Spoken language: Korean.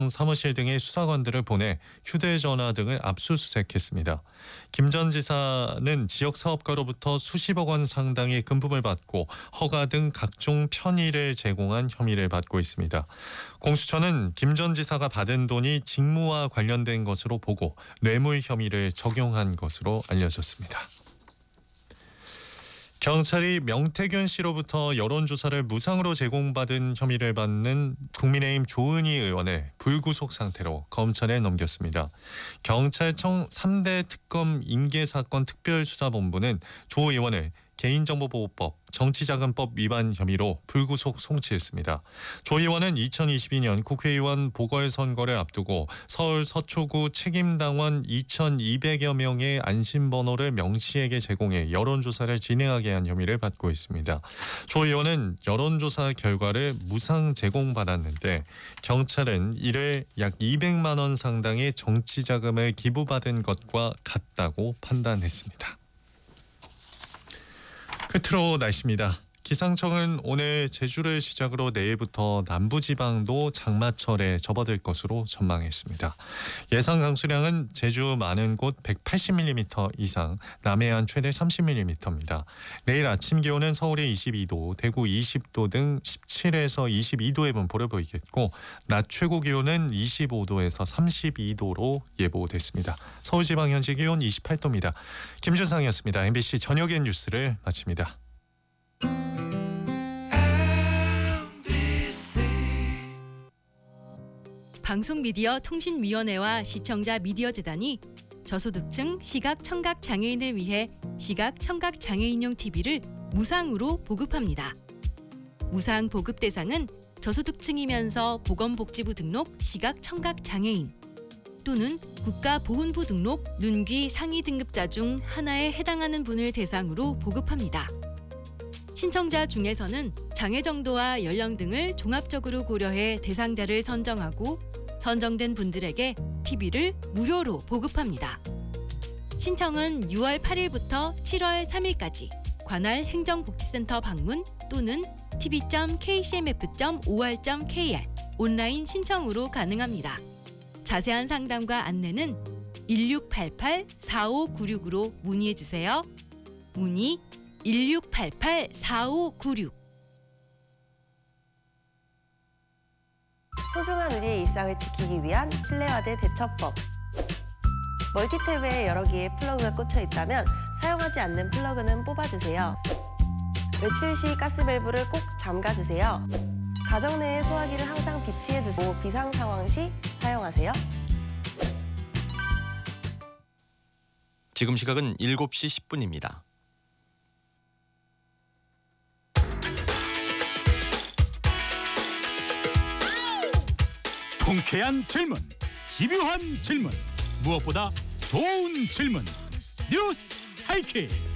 사무실 등의 수사관들을 보내 휴대전화 등을 압수수색했습니다. 김 전 지사는 지역 사업가로부터 수십억 원 상당의 금품을 받고 허가 등 각종 편의를 제공한 혐의를 받고 있습니다. 공수처는 김 전 지사가 받은 돈이 직무와 관련된 것으로 보고 뇌물 혐의를 적용한 것으로 알려졌습니다. 경찰이 명태균 씨로부터 여론조사를 무상으로 제공받은 혐의를 받는 국민의힘 조은희 의원을 불구속 상태로 검찰에 넘겼습니다. 경찰청 3대 특검 인계사건 특별수사본부는 조 의원을 개인정보보호법, 정치자금법 위반 혐의로 불구속 송치했습니다. 조 의원은 2022년 국회의원 보궐선거를 앞두고 서울 서초구 책임당원 2,200여 명의 안심번호를 명 씨에게 제공해 여론조사를 진행하게 한 혐의를 받고 있습니다. 조 의원은 여론조사 결과를 무상 제공받았는데 경찰은 이를 약 200만 원 상당의 정치자금을 기부받은 것과 같다고 판단했습니다. 끝으로 날씨입니다. 기상청은 오늘 제주를 시작으로 내일부터 남부지방도 장마철에 접어들 것으로 전망했습니다. 예상 강수량은 제주 많은 곳 180mm 이상, 남해안 최대 30mm입니다. 내일 아침 기온은 서울이 22도, 대구 20도 등 17에서 22도의 분포를 보이겠고 낮 최고 기온은 25도에서 32도로 예보됐습니다. 서울지방 현재 기온 28도입니다. 김준상이었습니다. MBC 저녁엔 뉴스를 마칩니다. 방송미디어통신위원회와 시청자 미디어재단이 저소득층 시각청각장애인을 위해 시각청각장애인용 TV를 무상으로 보급합니다. 무상 보급 대상은 저소득층이면서 보건복지부 등록 시각청각장애인 또는 국가보훈부 등록 눈귀 상위 등급자 중 하나에 해당하는 분을 대상으로 보급합니다. 신청자 중에서는 장애 정도와 연령 등을 종합적으로 고려해 대상자를 선정하고 선정된 분들에게 TV를 무료로 보급합니다. 신청은 6월 8일부터 7월 3일까지 관할 행정복지센터 방문 또는 tv.kcmf.or.kr 온라인 신청으로 가능합니다. 자세한 상담과 안내는 1688-4596으로 문의해주세요. 문의 1688-4596. 소중한 우리의 일상을 지키기 위한 실내화재 대처법. 멀티탭에 여러 개의 플러그가 꽂혀 있다면 사용하지 않는 플러그는 뽑아주세요. 외출 시 가스밸브를 꼭 잠가주세요. 가정 내의 소화기를 항상 비치해 두고 비상 상황 시 사용하세요. 지금 시각은 7시 10분입니다. 통쾌한 질문, 집요한 질문, 무엇보다 좋은 질문. 뉴스 하이킥.